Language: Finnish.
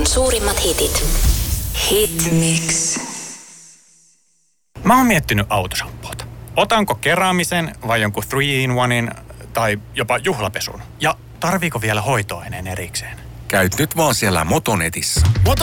maailman suurimmat hitit. Hitmix. Mä oon miettinyt autoshampoota. Otanko keräämisen vai jonkun 3-in-1 tai jopa juhlapesun? Ja tarviiko vielä hoitoaineen erikseen? Käyt nyt vaan siellä Motonetissä.